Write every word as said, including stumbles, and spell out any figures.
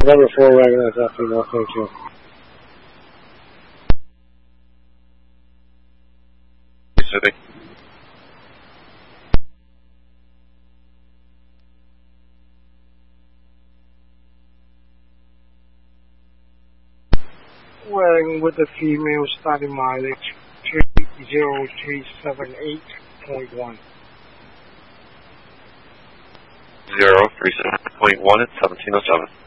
November four wagon, that's after North, thank you. City. Wearing with the female starting mileage three zero three seven eight point one. zero three seven point one at seventeen oh seven.